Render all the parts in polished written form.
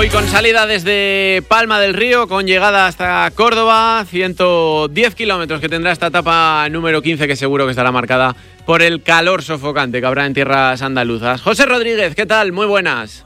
Hoy con salida desde Palma del Río, con llegada hasta Córdoba, 110 kilómetros que tendrá esta etapa número 15, que seguro que estará marcada por el calor sofocante que habrá en tierras andaluzas. José Rodríguez, ¿qué tal? Muy buenas.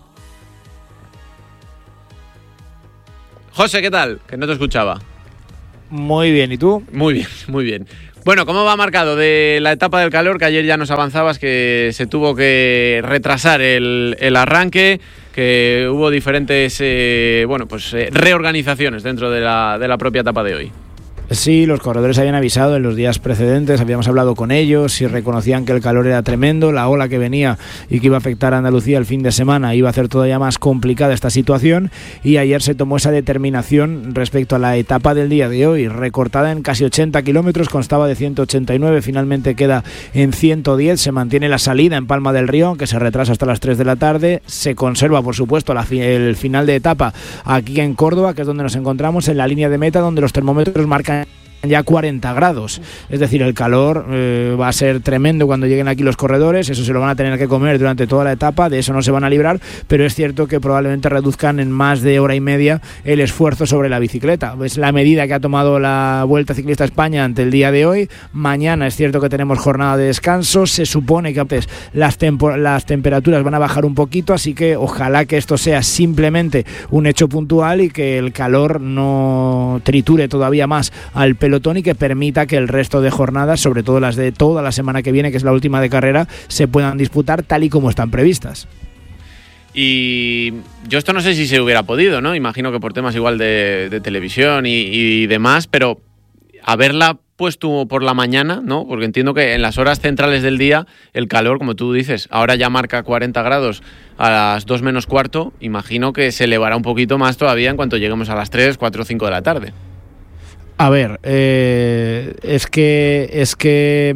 José, ¿qué tal? Que no te escuchaba. Muy bien, ¿y tú? Muy bien, muy bien. Bueno, ¿cómo va marcado de la etapa del calor? Que ayer ya nos avanzabas que se tuvo que retrasar el arranque, que hubo diferentes reorganizaciones dentro de la propia etapa de hoy. Sí, los corredores habían avisado en los días precedentes, habíamos hablado con ellos y reconocían que el calor era tremendo, la ola que venía y que iba a afectar a Andalucía el fin de semana iba a hacer todavía más complicada esta situación, y ayer se tomó esa determinación respecto a la etapa del día de hoy, recortada en casi 80 kilómetros, constaba de 189, finalmente queda en 110, se mantiene la salida en Palma del Río, aunque se retrasa hasta las 3 de la tarde, se conserva por supuesto el final de etapa aquí en Córdoba, que es donde nos encontramos en la línea de meta, donde los termómetros marcan ya 40 grados, es decir, el calor va a ser tremendo cuando lleguen aquí los corredores, eso se lo van a tener que comer durante toda la etapa, de eso no se van a librar, pero es cierto que probablemente reduzcan en más de hora y media el esfuerzo sobre la bicicleta. Es la medida que ha tomado la Vuelta Ciclista España ante el día de hoy. Mañana es cierto que tenemos jornada de descanso, se supone que las temperaturas van a bajar un poquito, así que ojalá que esto sea simplemente un hecho puntual y que el calor no triture todavía más al pelotón y que permita que el resto de jornadas, sobre todo las de toda la semana que viene, que es la última de carrera, se puedan disputar tal y como están previstas. Y yo esto no sé si se hubiera podido, ¿no? Imagino que por temas igual de televisión y demás, pero haberla puesto por la mañana, ¿no? Porque entiendo que en las horas centrales del día el calor, como tú dices, ahora ya marca 40 grados a las 2 menos cuarto, imagino que se elevará un poquito más todavía en cuanto lleguemos a las 3, 4 o 5 de la tarde. A ver, es que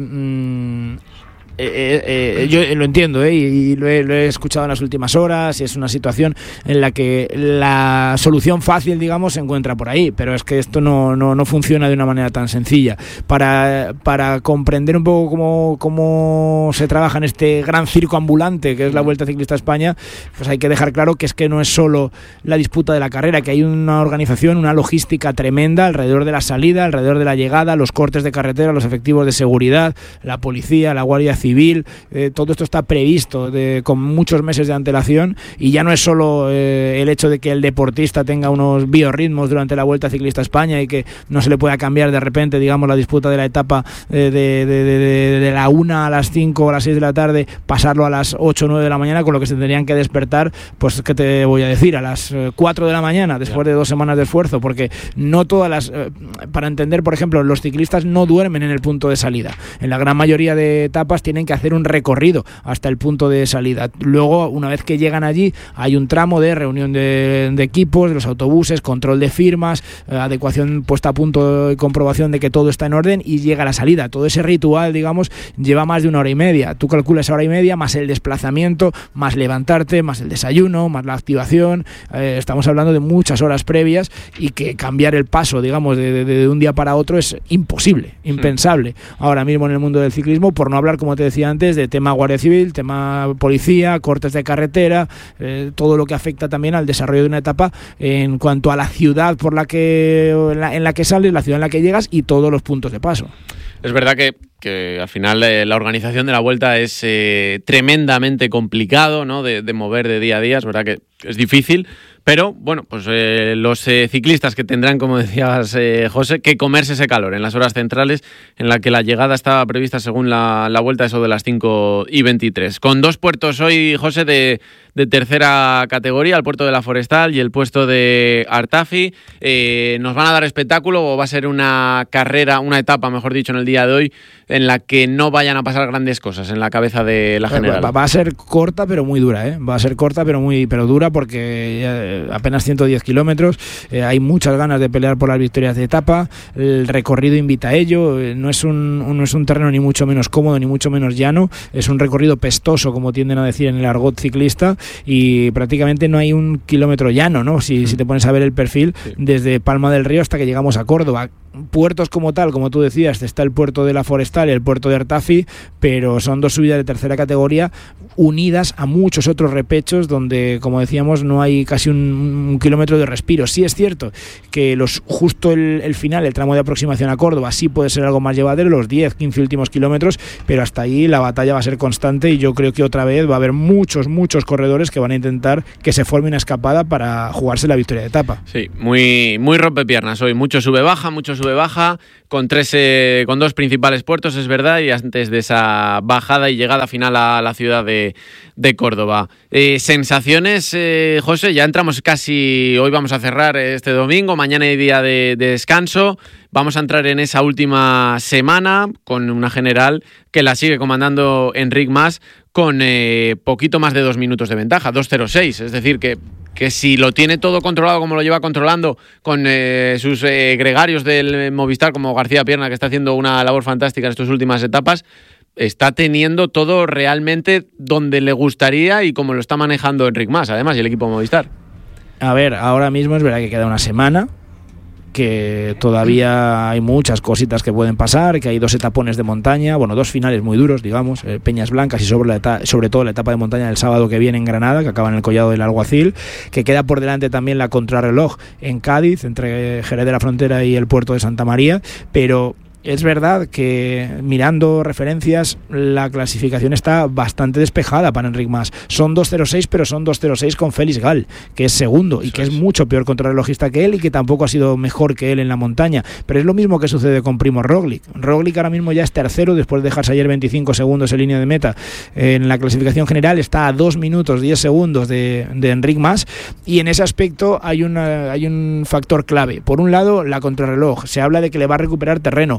yo lo entiendo, y lo he escuchado en las últimas horas, y es una situación en la que la solución fácil, digamos, se encuentra por ahí, pero es que esto no funciona de una manera tan sencilla. Para comprender un poco cómo se trabaja en este gran circo ambulante que es la Vuelta Ciclista España, pues hay que dejar claro que es que no es solo la disputa de la carrera, que hay una organización, una logística tremenda alrededor de la salida, alrededor de la llegada, los cortes de carretera, los efectivos de seguridad, la policía, la Guardia Civil, todo esto está previsto con muchos meses de antelación, y ya no es solo el hecho de que el deportista tenga unos biorritmos durante la Vuelta Ciclista España y que no se le pueda cambiar de repente, digamos, la disputa de la etapa de la 1 a las 5 o a las 6 de la tarde, pasarlo a las 8 o 9 de la mañana, con lo que se tendrían que despertar, pues ¿qué te voy a decir? A las 4 de la mañana, después de 2 semanas de esfuerzo, porque no todas las... para entender, por ejemplo, los ciclistas no duermen en el punto de salida. En la gran mayoría de etapas tienen que hacer un recorrido hasta el punto de salida. Luego, una vez que llegan allí, hay un tramo de reunión de equipos, de los autobuses, control de firmas, adecuación puesta a punto y comprobación de que todo está en orden, y llega la salida. Todo ese ritual, digamos, lleva más de 1 hora y media. Tú calculas esa hora y media, más el desplazamiento, más levantarte, más el desayuno, más la activación. Estamos hablando de muchas horas previas, y que cambiar el paso, digamos, de un día para otro es imposible, impensable. Ahora mismo en el mundo del ciclismo, por no hablar, como te decía antes, de tema Guardia Civil, tema policía, cortes de carretera, todo lo que afecta también al desarrollo de una etapa en cuanto a la ciudad en la que sales, la ciudad en la que llegas, y todos los puntos de paso. Es verdad que al final la organización de la Vuelta es tremendamente complicado, ¿no? De mover de día a día, es verdad que es difícil, pero bueno, pues los ciclistas que tendrán, como decías, José, que comerse ese calor en las horas centrales, en la que la llegada estaba prevista según la Vuelta, eso de las 5:23. Con 2 puertos hoy, José, de tercera categoría, el puerto de la Forestal y el puesto de Artafi. ¿Nos van a dar espectáculo o va a ser una carrera, una etapa, mejor dicho, en el día de hoy, en la que no vayan a pasar grandes cosas en la cabeza de la general? Va a ser corta pero muy dura, va a ser corta pero dura, porque apenas 110 kilómetros, hay muchas ganas de pelear por las victorias de etapa, el recorrido invita a ello, no es un terreno ni mucho menos cómodo ni mucho menos llano, es un recorrido pestoso, como tienden a decir en el argot ciclista, y prácticamente no hay un kilómetro llano, ¿no? Si te pones a ver el perfil, sí, desde Palma del Río hasta que llegamos a Córdoba. puertos como tal, como tú decías, está el puerto de la Forestal y el puerto de Artafi, pero son dos subidas de tercera categoría unidas a muchos otros repechos donde, como decíamos, no hay casi un kilómetro de respiro. Sí es cierto que justo el final, el tramo de aproximación a Córdoba, sí puede ser algo más llevadero, los 10-15 últimos kilómetros, pero hasta ahí la batalla va a ser constante y yo creo que otra vez va a haber muchos corredores que van a intentar que se forme una escapada para jugarse la victoria de etapa. Sí, muy rompepiernas hoy, mucho sube-baja, con dos principales puertos, es verdad, y antes de esa bajada y llegada final a la ciudad de Córdoba. Sensaciones, José, ya entramos casi, hoy vamos a cerrar este domingo, mañana hay día de descanso, vamos a entrar en esa última semana con una general que la sigue comandando Enric Mas con poquito más de 2 minutos de ventaja, 2.06, es decir que si lo tiene todo controlado como lo lleva controlando con sus gregarios del Movistar como García Pierna, que está haciendo una labor fantástica en estas últimas etapas, está teniendo todo realmente donde le gustaría y como lo está manejando Enric Mas, además, y el equipo Movistar. A ver, ahora mismo es verdad que queda una semana, que todavía hay muchas cositas que pueden pasar, que hay 2 etapones de montaña, bueno, 2 finales muy duros, digamos, Peñas Blancas y sobre todo la etapa de montaña del sábado que viene en Granada, que acaba en el Collado del Alguacil, que queda por delante también la contrarreloj en Cádiz, entre Jerez de la Frontera y el puerto de Santa María, pero es verdad que mirando referencias la clasificación está bastante despejada para Enric Mas. Son 2.06, pero son 2.06 con Félix Gal, que es segundo y que es mucho peor contrarrelojista que él y que tampoco ha sido mejor que él en la montaña. Pero es lo mismo que sucede con Primož Roglič. Roglič ahora mismo ya es tercero después de dejarse ayer 25 segundos en línea de meta. En la clasificación general está a 2 minutos 10 segundos de Enric Mas y en ese aspecto hay un factor clave. Por un lado, la contrarreloj. Se habla de que le va a recuperar terreno.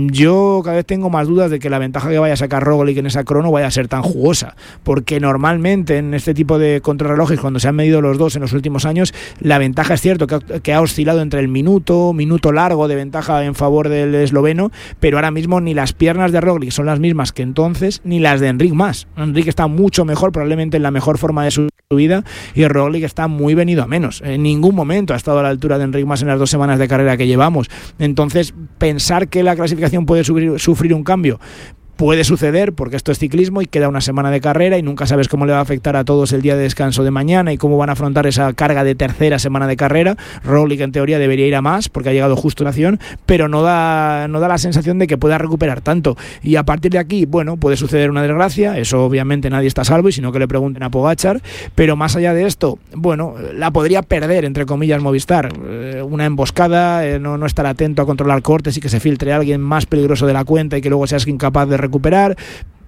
Yo cada vez tengo más dudas de que la ventaja que vaya a sacar Roglič en esa crono vaya a ser tan jugosa, porque normalmente en este tipo de contrarrelojes, cuando se han medido los dos en los últimos años, la ventaja es cierto que ha oscilado entre el minuto largo de ventaja en favor del esloveno, pero ahora mismo ni las piernas de Roglič son las mismas que entonces, ni las de Enric Mas. Enric está mucho mejor, probablemente en la mejor forma de su vida, y Roglič está muy venido a menos. En ningún momento ha estado a la altura de Enric Mas en las 2 semanas de carrera que llevamos. Entonces, pensar que la clasificación puede sufrir un cambio puede suceder porque esto es ciclismo y queda una semana de carrera y nunca sabes cómo le va a afectar a todos el día de descanso de mañana y cómo van a afrontar esa carga de tercera semana de carrera. Roglič en teoría debería ir a más porque ha llegado justo a la acción, pero no da la sensación de que pueda recuperar tanto y a partir de aquí, bueno, puede suceder una desgracia, eso obviamente nadie está a salvo y si no que le pregunten a Pogačar, pero más allá de esto, bueno, la podría perder entre comillas Movistar, una emboscada, no estar atento a controlar cortes y que se filtre a alguien más peligroso de la cuenta y que luego seas incapaz de recuperar,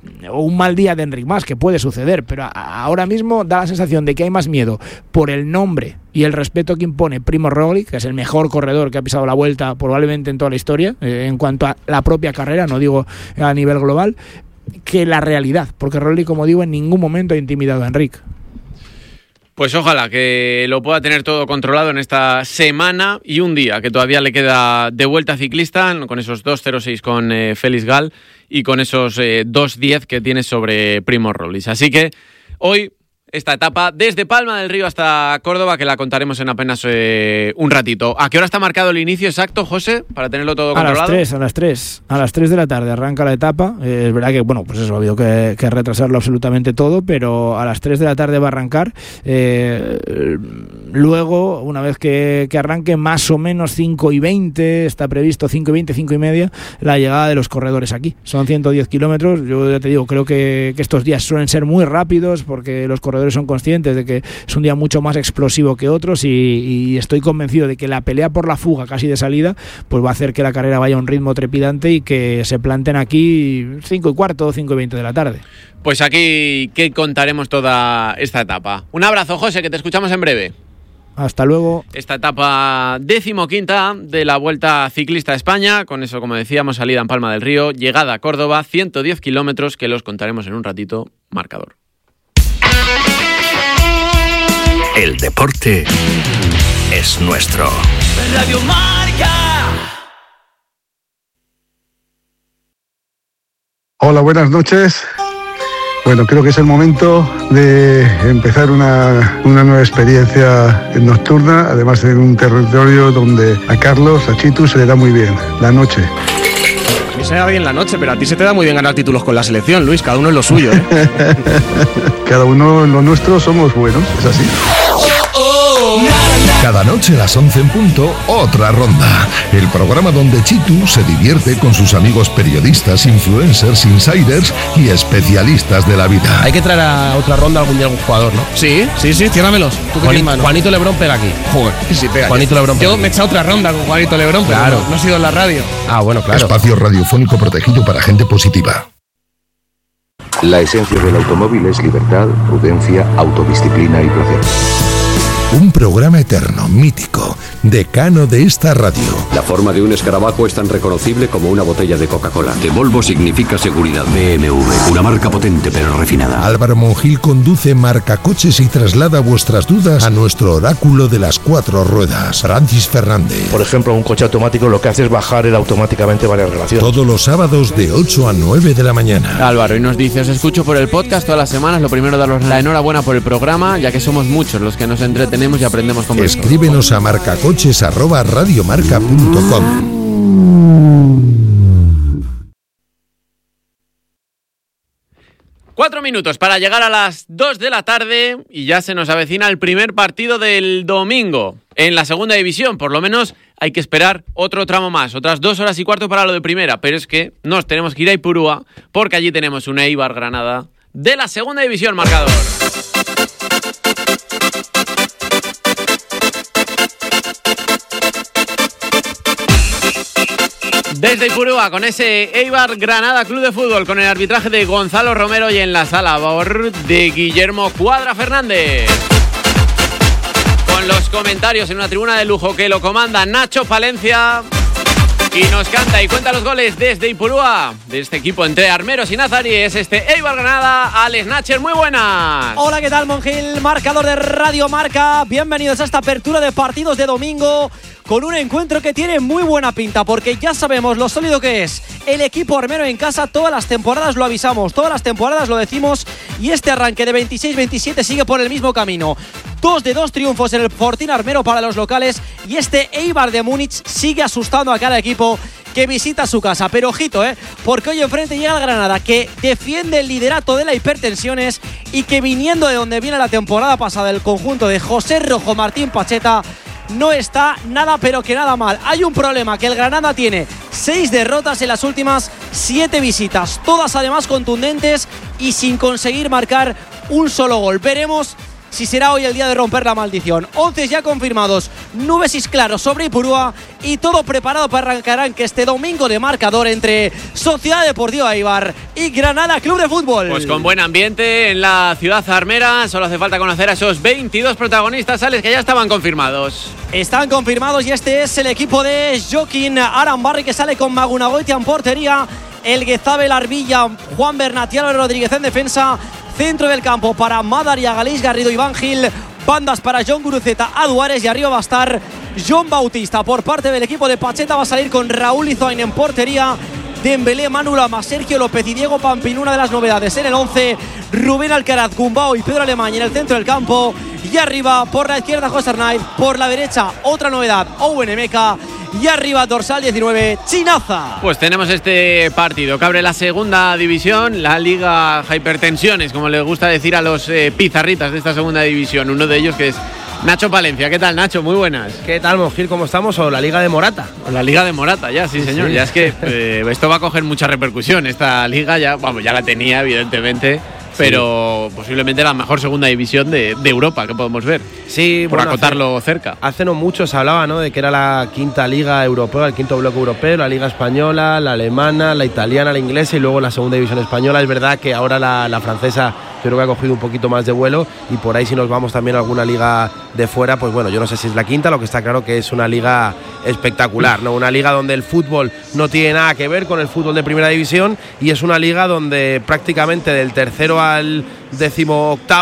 o un mal día de Enric Mas, que puede suceder, pero ahora mismo da la sensación de que hay más miedo por el nombre y el respeto que impone Primož Roglič, que es el mejor corredor que ha pisado la Vuelta probablemente en toda la historia, en cuanto a la propia carrera, no digo a nivel global, que la realidad, porque Roglič, como digo, en ningún momento ha intimidado a Enric. Pues ojalá que lo pueda tener todo controlado en esta semana y un día que todavía le queda de Vuelta Ciclista, con esos 2.06 con Félix Gal y con esos 2.10 que tiene sobre Primož Roglič. Así que hoy esta etapa desde Palma del Río hasta Córdoba, que la contaremos en apenas un ratito. ¿A qué hora está marcado el inicio exacto, José, para tenerlo todo controlado? A las 3 de la tarde arranca la etapa. Es verdad que, bueno, pues eso, ha habido que retrasarlo absolutamente todo, pero a las 3 de la tarde va a arrancar. Luego, una vez que arranque, más o menos 5:20, está previsto 5:20, 5:30, la llegada de los corredores aquí. Son 110 kilómetros. Yo ya te digo, creo que estos días suelen ser muy rápidos porque los corredores son conscientes de que es un día mucho más explosivo que otros y estoy convencido de que la pelea por la fuga casi de salida pues va a hacer que la carrera vaya a un ritmo trepidante y que se planten aquí 5:15, 5:20 de la tarde. Pues aquí que contaremos toda esta etapa. Un abrazo, José, que te escuchamos en breve. Hasta luego. Esta etapa 15ª de la Vuelta Ciclista a España, con eso, como decíamos, salida en Palma del Río, llegada a Córdoba, 110 kilómetros que los contaremos en un ratito, marcador. El deporte es nuestro. Radio Marca. Hola, buenas noches. Bueno, creo que es el momento de empezar una nueva experiencia nocturna, además en un territorio donde a Carlos, a Chitu, se le da muy bien la noche. A mí se me da bien la noche, pero a ti se te da muy bien ganar títulos con la selección, Luis, cada uno en lo suyo, ¿eh? Cada uno en lo nuestro somos buenos, es así. Cada noche a las 11 en punto, otra ronda. El programa donde Chitu se divierte con sus amigos periodistas, influencers, insiders y especialistas de la vida. Hay que traer a otra ronda algún día algún jugador, ¿no? Sí, ciérramelos. Juanito Lebrón pega aquí. Joder, sí pega. Juanito Lebrón pega Yo aquí. me he echado otra ronda con Juanito Lebrón, Claro. pero no he sido en la radio. Ah, bueno, claro. Espacio radiofónico protegido para gente positiva. La esencia del automóvil es libertad, prudencia, autodisciplina y placer. Un programa eterno, mítico, decano de esta radio. La forma de un escarabajo es tan reconocible como una botella de Coca-Cola. De Volvo significa seguridad. BMW, una marca potente pero refinada. Álvaro Monjil conduce Marcacoches y traslada vuestras dudas a nuestro oráculo de las 4 ruedas, Francis Fernández. Por ejemplo, un coche automático lo que hace es bajar él automáticamente varias relaciones. Todos los sábados de 8 a 9 de la mañana. Álvaro, y nos dice, os escucho por el podcast todas las semanas. Lo primero, daros la enhorabuena por el programa, ya que somos muchos los que nos entretenemos y aprendemos con vosotros. Escríbenos a marcacoches@radiomarca.com. 4 minutos para llegar a las 2 de la tarde y ya se nos avecina el primer partido del domingo en la segunda división. Por lo menos hay que esperar otro tramo más, otras 2 horas y cuarto para lo de primera, pero es que nos tenemos que ir a Ipurúa porque allí tenemos un Eibar Granada de la segunda división. Marcador. Desde Ipurúa, con ese Eibar Granada Club de Fútbol, con el arbitraje de Gonzalo Romero y en la sala de Guillermo Cuadra Fernández. Con los comentarios en una tribuna de lujo que lo comanda Nacho Palencia. Y nos canta y cuenta los goles desde Ipurúa, de este equipo entre armeros y nazaríes, este Eibar Granada. Alex Nacher, muy buenas. Hola, ¿qué tal, Monjil? Marcador de Radio Marca. Bienvenidos a esta apertura de partidos de domingo, con un encuentro que tiene muy buena pinta, porque ya sabemos lo sólido que es el equipo armero en casa. Todas las temporadas lo avisamos, todas las temporadas lo decimos, y este arranque de 26-27 sigue por el mismo camino. 2 de 2 triunfos en el Fortín Armero para los locales, y este Eibar de Múnich sigue asustando a cada equipo que visita su casa. Pero ojito, porque hoy enfrente llega el Granada, que defiende el liderato de la Hipertensiones y que, viniendo de donde viene la temporada pasada el conjunto de José Rojo Martín Pacheta, no está nada pero que nada mal. Hay un problema, que el Granada tiene 6 derrotas en las últimas 7 visitas, todas además contundentes y sin conseguir marcar un solo gol. Veremos si será hoy el día de romper la maldición. 11 ya confirmados, nubes y claros sobre Ipurúa, y todo preparado para arrancar que este domingo de marcador entre Sociedad Deportiva Eibar y Granada Club de Fútbol. Pues con buen ambiente en la ciudad armera. Solo hace falta conocer a esos 22 protagonistas, Alex, que ya estaban confirmados. Están confirmados, y este es el equipo de Joaquín Arambarri, que sale con Magunagoitia en portería, el Guezabel Arbilla, Juan Bernat y Álvaro Rodríguez en defensa. Centro del campo para Madar y Agalís Garrido, Iván Gil. Bandas para John Guruceta, Aduares, y arriba va a estar John Bautista. Por parte del equipo de Pacheta va a salir con Raúl Izoain en portería, Dembélé, Manu Lama, Sergio López y Diego Pampín. Una de las novedades en el 11, Rubén Alcaraz, Gumbau y Pedro Alemán en el centro del campo. Y arriba, por la izquierda, José Arnaiz. Por la derecha, otra novedad, Owen Emeka. Y arriba, dorsal 19, Chinaza. Pues tenemos este partido que abre la segunda división, la Liga Hipertensiones, como les gusta decir a los pizarritas de esta segunda división. Uno de ellos que es Nacho Palencia. ¿Qué tal, Nacho? Muy buenas. ¿Qué tal, Monjil? ¿Cómo estamos? O la Liga de Morata. O la Liga de Morata, ya, sí, señor. Sí. Ya es que esto va a coger mucha repercusión. Esta liga ya la tenía, evidentemente. Pero posiblemente la mejor segunda división de Europa que podemos ver. Sí, por acotarlo cerca. Hace no mucho se hablaba, ¿no?, de que era la quinta liga europea, el quinto bloque europeo, la liga española, la alemana, la italiana, la inglesa y luego la segunda división española. Es verdad que ahora la francesa creo que ha cogido un poquito más de vuelo, y por ahí si nos vamos también a alguna liga de fuera, pues bueno, yo no sé si es la quinta, lo que está claro que es una liga espectacular, ¿no? Una liga donde el fútbol no tiene nada que ver con el fútbol de primera división, y es una liga donde prácticamente del tercero al 18º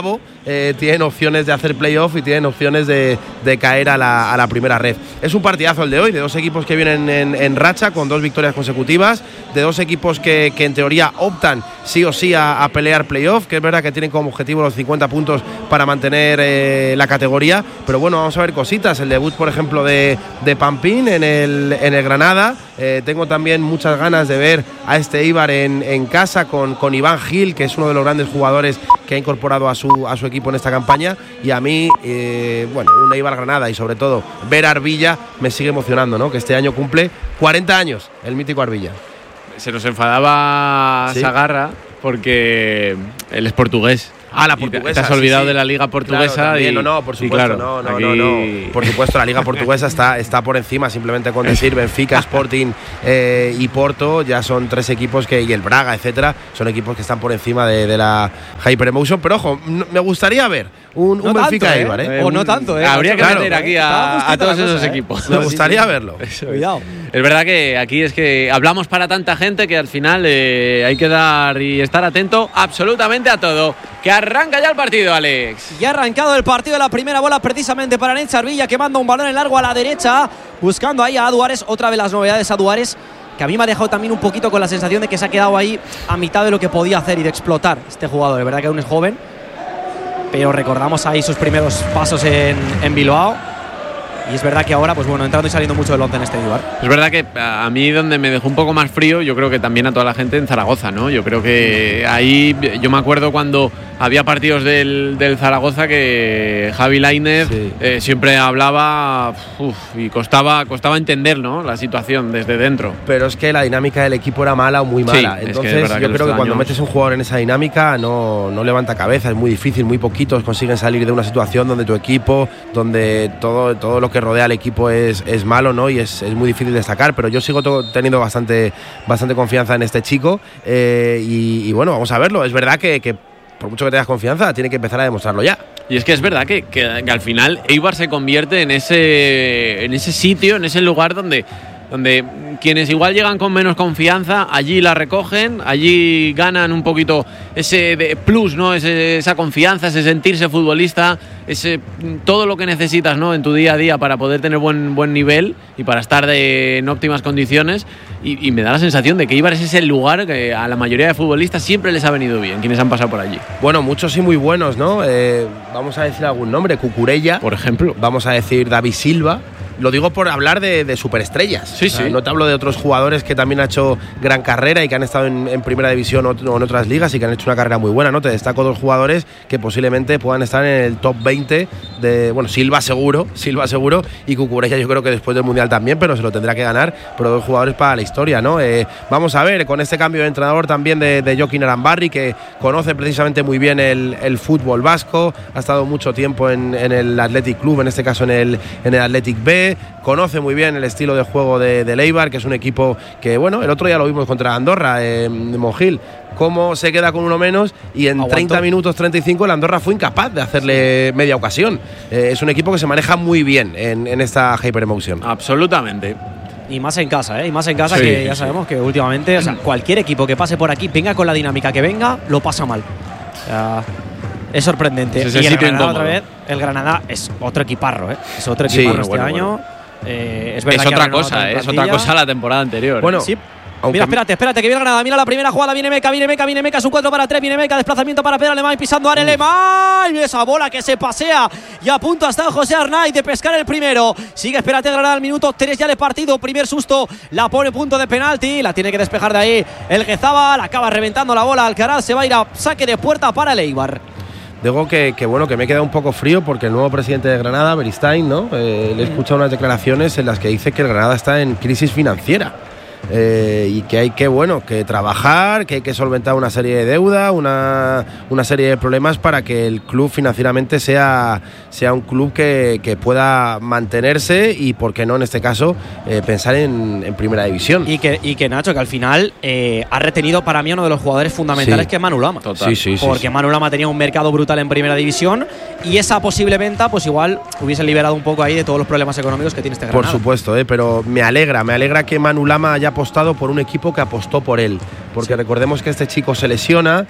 tienen opciones de hacer playoff y tienen opciones de caer a la primera red. Es un partidazo el de hoy, de dos equipos que vienen en racha con 2 victorias consecutivas, de dos equipos que en teoría optan sí o sí a pelear playoff, que es verdad que tienen como objetivo los 50 puntos para mantener la categoría, pero bueno, vamos a ver cositas. El debut, por ejemplo, de Pampín en el Granada. Tengo también muchas ganas de ver a este Eibar en casa con Iván Gil, que es uno de los grandes jugadores que ha incorporado a su equipo en esta campaña, y a mí, un Eibar Granada y sobre todo ver a Arvilla me sigue emocionando, ¿no? Que este año cumple 40 años el mítico Arvilla. Se nos enfadaba Sagarra porque él es portugués. La portuguesa. Te has olvidado de la liga portuguesa. Claro, por supuesto. No. Por supuesto, la liga portuguesa está por encima. Simplemente con decir Benfica, Sporting y Porto, ya son 3 equipos y el Braga, etcétera, son equipos que están por encima de la Hyperemotion. Pero ojo, me gustaría ver un Benfica Eibar, o no tanto, Habría que meter aquí a todos esos equipos. Me gustaría verlo. Cuidado. Es verdad que aquí es que hablamos para tanta gente que al final hay que dar y estar atento absolutamente a todo. Que arranca ya el partido, Alex. Ya ha arrancado el partido de la primera bola precisamente para Nencha Arvilla, que manda un balón en largo a la derecha, buscando ahí a Aduares. Otra vez las novedades a Aduares, que a mí me ha dejado también un poquito con la sensación de que se ha quedado ahí a mitad de lo que podía hacer y de explotar este jugador. Es verdad que aún es joven, pero recordamos ahí sus primeros pasos en Bilbao. Y es verdad que ahora, pues bueno, entrando y saliendo mucho del 11 en este Eibar. Es verdad que a mí donde me dejó un poco más frío, yo creo que también a toda la gente en Zaragoza, ¿no? Yo creo que ahí, yo me acuerdo cuando había partidos del Zaragoza que Javi Lainez siempre hablaba y costaba entender, ¿no? La situación desde dentro. Pero es que la dinámica del equipo era mala o muy mala. Sí, entonces yo creo que cuando metes un jugador en esa dinámica no levanta cabeza, es muy difícil, muy poquitos consiguen salir de una situación donde tu equipo, donde todo lo que rodea al equipo es malo, ¿no? Y es muy difícil destacar, pero yo sigo teniendo bastante confianza en este chico y bueno, vamos a verlo. Es verdad que por mucho que tengas confianza, tiene que empezar a demostrarlo ya. Y es que es verdad que al final Eibar se convierte en ese sitio, en ese lugar donde quienes igual llegan con menos confianza, allí la recogen, allí ganan un poquito ese plus, ¿no? Esa confianza, ese sentirse futbolista, todo lo que necesitas, ¿no? En tu día a día para poder tener buen nivel y para estar en óptimas condiciones. Y me da la sensación de que Eibar es ese lugar que a la mayoría de futbolistas siempre les ha venido bien, quienes han pasado por allí. Bueno, muchos y muy buenos, ¿no? Vamos a decir algún nombre, Cucurella, por ejemplo. Vamos a decir David Silva. Lo digo por hablar de superestrellas. Sí, sí. No te hablo de otros jugadores que también han hecho gran carrera y que han estado en primera división o en otras ligas y que han hecho una carrera muy buena, ¿no? Te destaco 2 jugadores que posiblemente puedan estar en el top 20 Silva seguro, y Cucurella yo creo que después del Mundial también, pero se lo tendrá que ganar, pero 2 jugadores para la historia, ¿no? Vamos a ver, con este cambio de entrenador también de Joaquín Arambarri, que conoce precisamente muy bien el fútbol vasco, ha estado mucho tiempo en el Athletic Club, en este caso en el Athletic B, conoce muy bien el estilo de juego de Eibar, que es un equipo que, bueno, el otro día lo vimos contra Andorra, Monjil, cómo se queda con uno menos y en 30 minutos 35 el Andorra fue incapaz de hacerle media ocasión. Es un equipo que se maneja muy bien en esta Hyperemotion. Absolutamente. Y más en casa, que ya sabemos que últimamente, cualquier equipo que pase por aquí, venga con la dinámica que venga, lo pasa mal. Es sorprendente. Y el Granada otra vez, el Granada es otro equiparro, Es otro equiparro este año. Es otra cosa la temporada anterior. Bueno, sí. Mira, espérate, que viene Granada. Mira la primera jugada, viene Meca, es un 4-3, viene Meca, desplazamiento para Pedro Alemán, pisando a Alemán, y esa bola que se pasea, y a punto hasta José Arnaiz de pescar el primero. Sigue, espérate, Granada al minuto 3 ya de partido, primer susto, la pone punto de penalti, la tiene que despejar de ahí el Guezabal, acaba reventando la bola, Alcaraz se va a ir a saque de puerta para el Eibar. Digo que me he quedado un poco frío porque el nuevo presidente de Granada, Beristain, ¿no? Le he escuchado unas declaraciones en las que dice que el Granada está en crisis financiera. Y que hay que trabajar, que hay que solventar una serie de deuda, una serie de problemas para que el club financieramente sea un club que pueda mantenerse y, por qué no, en este caso, pensar en primera división. Y que Nacho, que al final ha retenido para mí uno de los jugadores fundamentales, que es Manu Lama. Total. Sí. Porque Manu Lama tenía un mercado brutal en primera división y esa posible venta, pues igual hubiese liberado un poco ahí de todos los problemas económicos que tiene este Granada. Por supuesto, pero me alegra que Manu Lama haya apostado por un equipo que apostó por él. Porque recordemos que este chico se lesiona,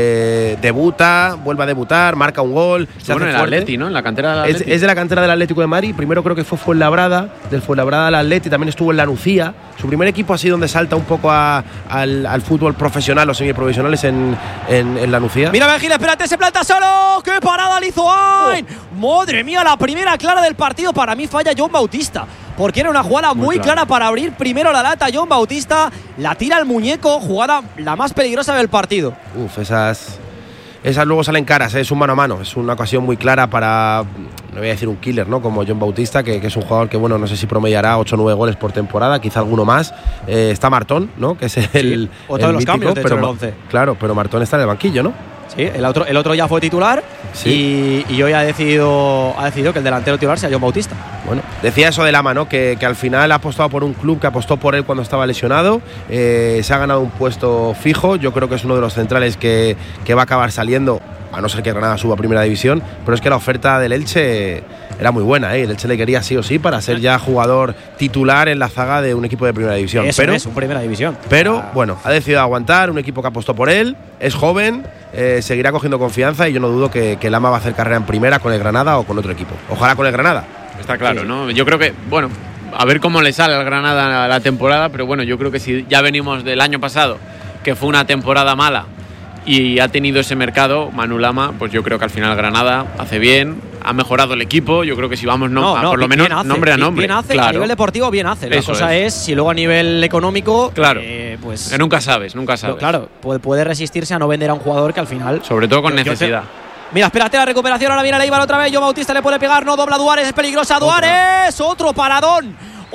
debuta, vuelve a debutar, marca un gol. Bueno, en el Atleti, ¿no? En la cantera del Atleti. Es de la cantera del Atlético de Madrid. Primero creo que fue Fuenlabrada, del Fuenlabrada al Atleti, también estuvo en la Nucía. Su primer equipo así donde salta un poco al fútbol profesional o semiprofesionales en la Nucía. Mira Gil, espérate, se planta solo. ¡Qué parada le hizo Ain! Madre mía, la primera clara del partido. Para mí falla John Bautista, porque era una jugada muy clara para abrir primero la lata. John Bautista la tira al muñeco, jugada la más peligrosa del partido. Esas luego salen caras, es un mano a mano, es una ocasión muy clara para, no voy a decir un killer, ¿no? Como John Bautista, que es un jugador que, bueno, no sé si promediará 8 o 9 goles por temporada, quizá alguno más. Está Martón, ¿no? Que es otro de los mítico, cambios, de hecho, el 11. Claro, pero Martón está en el banquillo, ¿no? Sí, el otro ya fue titular, sí. y hoy ha decidido que el delantero titular sea John Bautista. Bueno, decía eso de Lama, ¿no? Que al final ha apostado por un club que apostó por él cuando estaba lesionado, se ha ganado un puesto fijo. Yo creo que es uno de los centrales que va a acabar saliendo, a no ser que Granada suba a primera división, pero es que la oferta del Elche era muy buena, ¿eh? El Elche le quería sí o sí para ser ya jugador titular en la zaga de un equipo de primera división. Eso es un primera división. Pero bueno, ha decidido aguantar, un equipo que apostó por él, es joven, seguirá cogiendo confianza y yo no dudo que Lama va a hacer carrera en primera con el Granada o con otro equipo. Ojalá con el Granada. Está claro, ¿no? Yo creo que, bueno, a ver cómo le sale al Granada la temporada, pero bueno, yo creo que si ya venimos del año pasado, que fue una temporada mala y ha tenido ese mercado, Manu Lama, pues yo creo que al final Granada hace bien, ha mejorado el equipo. Yo creo que si vamos por lo menos nombre a nombre. Bien hace, claro. A nivel deportivo bien hace. La cosa es si luego a nivel económico, claro, pues nunca sabes. Claro, puede resistirse a no vender a un jugador que al final, sobre todo con necesidad. Mira, espérate la recuperación, ahora viene el Eibar otra vez. John Bautista le puede pegar, no dobla Duárez, es peligrosa Duárez. Otro paradón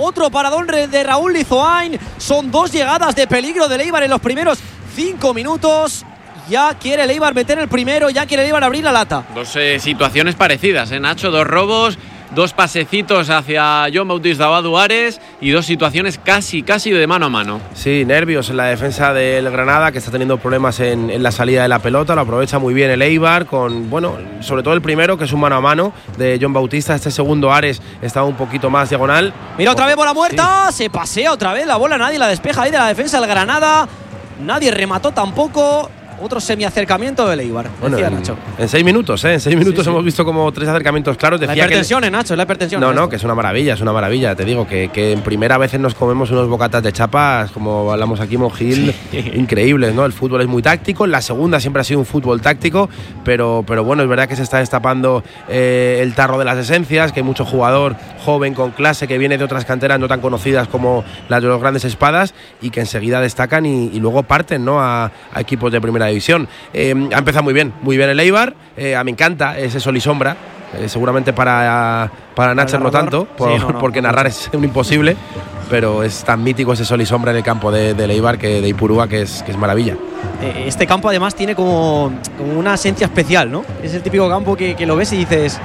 de Raúl Lizoain. Son 2 llegadas de peligro del Eibar en los primeros 5 minutos. Ya quiere el Eibar meter el primero, ya quiere el Eibar abrir la lata. 2 situaciones parecidas, Nacho, 2 robos, 2 pasecitos hacia John Bautista o a Duárez y 2 situaciones casi de mano a mano. Sí, nervios en la defensa del Granada, que está teniendo problemas en la salida de la pelota. Lo aprovecha muy bien el Eibar con, bueno, sobre todo el primero, que es un mano a mano de John Bautista. Este segundo, Ares, estaba un poquito más diagonal. Mira, otra vez bola muerta, se pasea otra vez la bola, nadie la despeja ahí de la defensa del Granada. Nadie remató tampoco. Otro semiacercamiento del Eibar, decía Nacho. En 6 minutos, En 6 minutos hemos visto como 3 acercamientos claros. Decía la hipertensión, Nacho, la hipertensión. No, que es una maravilla. Te digo que en primera veces nos comemos unos bocatas de chapas, como hablamos aquí, Mongil, increíbles, ¿no? El fútbol es muy táctico. En la segunda siempre ha sido un fútbol táctico, pero bueno, es verdad que se está destapando el tarro de las esencias, que hay mucho jugador joven con clase que viene de otras canteras no tan conocidas como las de los grandes espadas y que enseguida destacan y luego parten, ¿no? a equipos de primera división. Ha empezado muy bien el Eibar. Me encanta ese sol y sombra. Seguramente para Nacho no tanto, porque narrar es un imposible, pero es tan mítico ese sol y sombra en el campo de Eibar, de Ipurúa, que es maravilla. Este campo además tiene como una esencia especial, ¿no? Es el típico campo que lo ves y dices,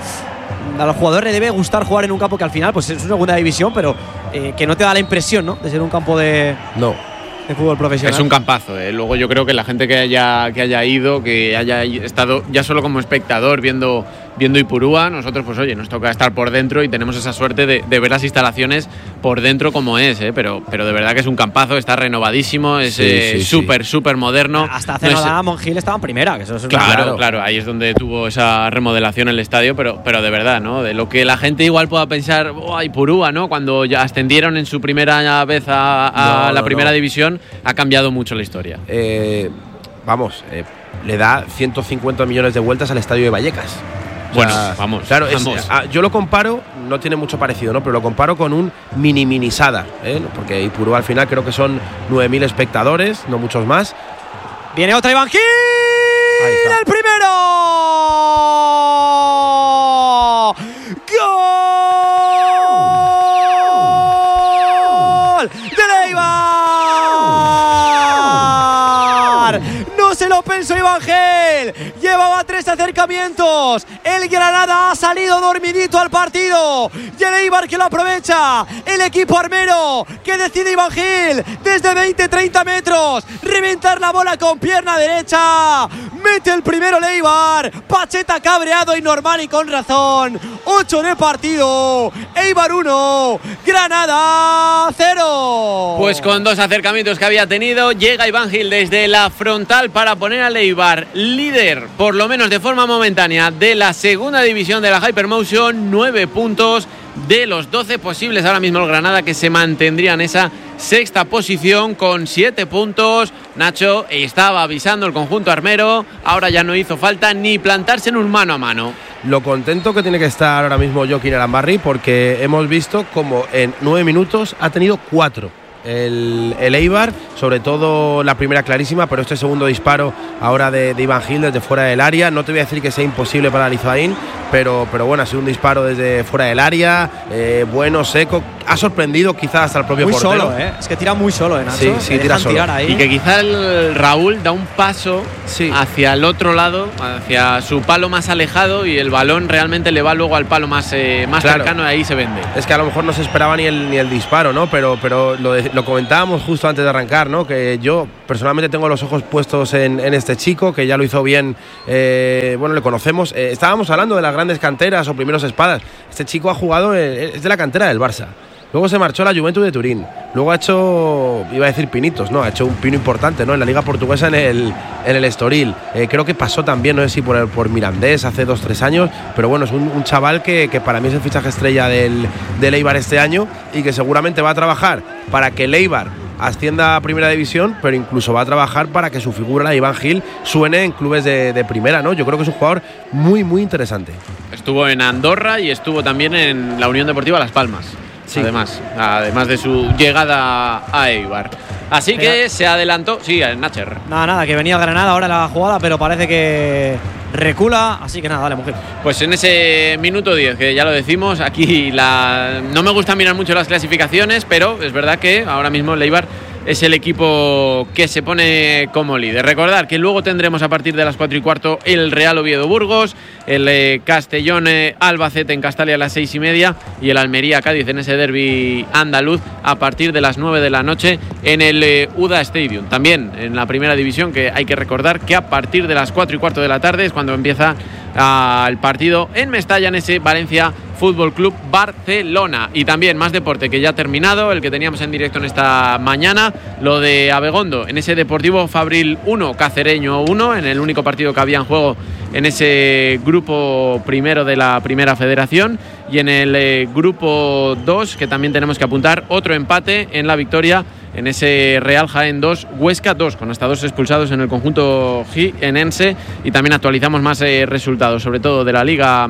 a los jugadores le debe gustar jugar en un campo que al final pues es una segunda división, pero que no te da la impresión, ¿no?, de ser un campo de fútbol profesional. Es un campazo, Luego yo creo que la gente que haya ido, que haya estado ya solo como espectador viendo Ipurúa, nosotros pues oye, nos toca estar por dentro y tenemos esa suerte de ver las instalaciones por dentro como es, pero de verdad que es un campazo, está renovadísimo, es súper moderno. Hasta hace nada Mongil estaba en primera, que eso es claro, ahí es donde tuvo esa remodelación el estadio, pero de verdad, ¿no? De lo que la gente igual pueda pensar, Ipurúa, ¿no?, cuando ya ascendieron en su primera vez a la primera división, ha cambiado mucho la historia. Le da 150 millones de vueltas al estadio de Vallecas. Bueno, vamos. Claro, yo lo comparo, no tiene mucho parecido, ¿no? Pero lo comparo con un mini Sadar, porque Ipurúa al final creo que son 9.000 espectadores, no muchos más. Viene otra Iván Gil, el primero. ¡Gol! ¡Del Eibar! No se lo pensó Iván Gil. Llevaba 3 acercamientos. El Granada ha salido dormidito al partido. Y el Eibar que lo aprovecha. El equipo armero que decide Iván Gil desde 20-30 metros reventar la bola con pierna derecha. Mete el primero Leibar. Pacheta cabreado y normal y con razón. 8 de partido. Eibar 1, Granada 0. Pues con 2 acercamientos que había tenido, llega Iván Gil desde la frontal para poner al Eibar líder, por lo menos de forma momentánea, de la segunda división de la Hypermotion. 9 puntos de los 12 posibles ahora mismo el Granada, que se mantendría en esa sexta posición con 7 puntos. Nacho estaba avisando el conjunto armero, ahora ya no hizo falta ni plantarse en un mano a mano. Lo contento que tiene que estar ahora mismo Joaquín Arambarri, porque hemos visto como en 9 minutos ha tenido 4 el Eibar, sobre todo la primera clarísima, pero este segundo disparo ahora de Iván Gil desde fuera del área, no te voy a decir que sea imposible para Lizoaín, pero bueno, ha sido un disparo desde fuera del área, bueno, seco, ha sorprendido quizás hasta el propio muy portero. Solo, es que tira muy solo, Nacho. Sí, tira solo. Y que quizá el Raúl da un paso hacia el otro lado, hacia su palo más alejado, y el balón realmente le va luego al palo más cercano, y ahí se vende. Es que a lo mejor no se esperaba ni el disparo, ¿no? Pero lo comentábamos justo antes de arrancar, ¿no? Que yo personalmente tengo los ojos puestos en este chico, que ya lo hizo bien, bueno, le conocemos. Estábamos hablando de las grandes canteras o primeros espadas. Este chico ha jugado, es de la cantera del Barça. Luego se marchó a la Juventud de Turín. Luego ha hecho, iba a decir pinitos, ¿no? Ha hecho un pino importante, ¿no? En la Liga Portuguesa en el Estoril. Creo que pasó también, no sé si por Mirandés hace 2-3 años, pero bueno, es un chaval que para mí es el fichaje estrella del Eibar este año, y que seguramente va a trabajar para que el Eibar ascienda a primera división, pero incluso va a trabajar para que su figura, la Iván Gil, suene en clubes de primera, ¿no? Yo creo que es un jugador muy, muy interesante. Estuvo en Andorra y estuvo también en la Unión Deportiva Las Palmas. Sí. Además de su llegada a Eibar. Así que se adelantó. Sí, Nacher. Nada, que venía Granada ahora la jugada, pero parece que recula. Así que nada, dale, mujer. Pues en ese minuto 10, que ya lo decimos, aquí no me gusta mirar mucho las clasificaciones, pero es verdad que ahora mismo el Eibar es el equipo que se pone como líder. Recordar que luego tendremos a partir de las 4:15 el Real Oviedo Burgos, el Castellón Albacete en Castalia a las 6:30 y el Almería Cádiz en ese derbi andaluz a partir de las 9 de la noche en el UDA Stadium. También en la primera división, que hay que recordar que a partir de las 4:15 de la tarde es cuando empieza el partido en Mestalla, en ese Valencia Fútbol Club Barcelona. Y también más deporte que ya ha terminado, el que teníamos en directo en esta mañana, lo de Abegondo en ese Deportivo Fabril 1, Cacereño 1, en el único partido que había en juego en ese grupo primero de la Primera Federación. Y en el grupo 2, que también tenemos que apuntar, otro empate en la victoria en ese Real Jaén 2, Huesca 2, con hasta 2 expulsados en el conjunto jienense. Y también actualizamos más resultados, sobre todo de la Liga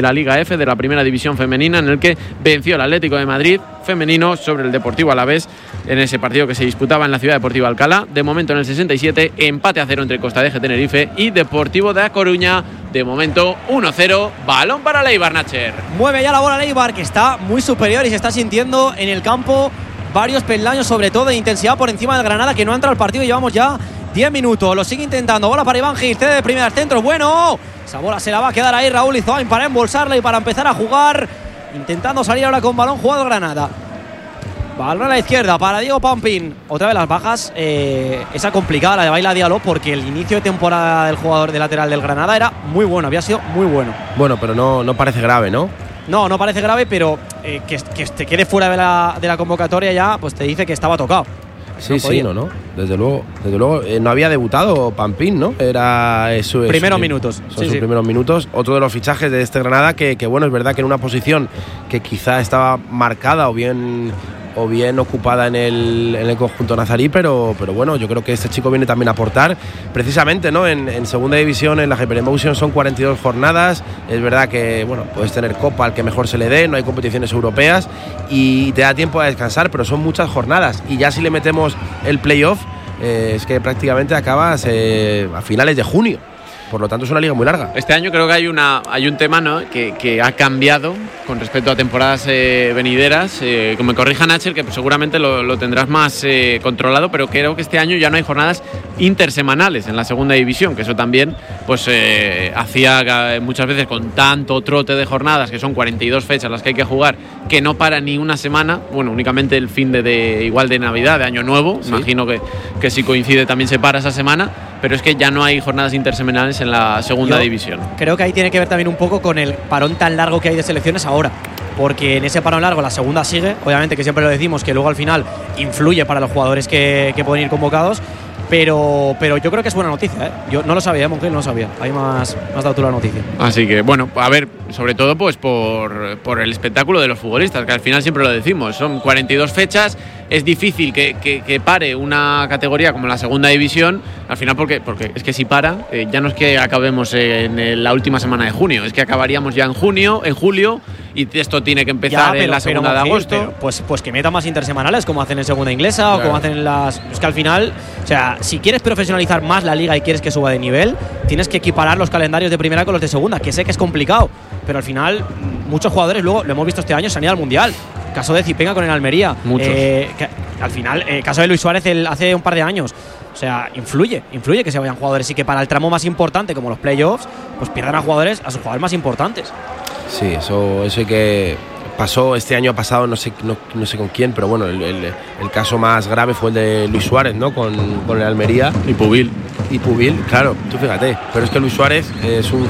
F, de la Primera División Femenina, en el que venció el Atlético de Madrid femenino sobre el Deportivo Alavés en ese partido que se disputaba en la Ciudad Deportiva Alcalá. De momento en el 67, empate a 0 entre Costa de Tenerife y Deportivo de A Coruña. De momento 1-0, balón para el Eibar, Nacher. Mueve ya la bola el Eibar, que está muy superior y se está sintiendo en el campo varios peldaños, sobre todo de intensidad, por encima del Granada, que no ha entrado al partido. Llevamos ya 10 minutos, lo sigue intentando. Bola para Iván Gil, cede de primer centro, bueno, esa bola se la va a quedar ahí Raúl Lizoain para embolsarla y para empezar a jugar, intentando salir ahora con balón jugado Granada. Balón a la izquierda para Diego Pampín. Otra vez las bajas, esa complicada, la de Baila Diallo, porque el inicio de temporada del jugador de lateral del Granada era muy bueno, había sido muy bueno. Bueno, pero no parece grave, ¿no? No parece grave, pero que te quede fuera de la convocatoria ya, pues te dice que estaba tocado. Sí, no. Desde luego, no había debutado Pampín, ¿no? Era sus primeros minutos. Son sus primeros minutos. Otro de los fichajes de este Granada que bueno, es verdad que en una posición que quizá estaba marcada o bien ocupada en el conjunto nazarí, pero bueno, yo creo que este chico viene también a aportar precisamente, ¿no? En segunda división, en la Hypermotion son 42 jornadas, es verdad que bueno, puedes tener copa al que mejor se le dé, no hay competiciones europeas y te da tiempo a descansar, pero son muchas jornadas y ya si le metemos el playoff, es que prácticamente acabas a finales de junio. Por lo tanto es una liga muy larga. Este año creo que hay un tema, ¿no? que ha cambiado con respecto a temporadas venideras. Como me corrija Nacher, que seguramente lo tendrás más controlado, pero creo que este año ya no hay jornadas intersemanales en la segunda división, que eso también pues hacía muchas veces con tanto trote de jornadas, que son 42 fechas las que hay que jugar, que no para ni una semana, bueno, únicamente el fin de igual de Navidad, de Año Nuevo, sí. Imagino que si coincide también se para esa semana, pero es que ya no hay jornadas intersemanales en la segunda división. Creo que ahí tiene que ver también un poco con el parón tan largo que hay de selecciones ahora. Porque en ese parón largo la segunda sigue, obviamente que siempre lo decimos, que luego al final influye para los jugadores que pueden ir convocados, pero yo creo que es buena noticia, ¿eh? Yo no lo sabía, Montiel, no lo sabía. Ahí más dado tú la noticia. Así que, bueno, a ver, sobre todo pues por el espectáculo de los futbolistas, que al final siempre lo decimos, son 42 fechas, es difícil que pare una categoría como la segunda división, al final porque es que si para, ya no es que acabemos en la última semana de junio, es que acabaríamos ya en julio, y esto tiene que empezar en la segunda de agosto. Pues que meta más intersemanales, como hacen en segunda inglesa, claro, o como hacen en las… Es que al final, o sea, si quieres profesionalizar más la liga y quieres que suba de nivel, tienes que equiparar los calendarios de primera con los de segunda, que sé que es complicado, pero al final muchos jugadores, luego lo hemos visto este año, se han ido al Mundial. Caso de Zipenga con el Almería. Muchos. Que al final, caso de Luis Suárez hace un par de años. O sea, influye que se vayan jugadores y que para el tramo más importante, como los playoffs, pues pierdan a sus jugadores más importantes. Sí, eso hay que… Pasó este año pasado, no sé con quién, pero bueno, el caso más grave fue el de Luis Suárez, ¿no? Con el Almería. Y Pubil, claro, tú fíjate. Pero es que Luis Suárez es un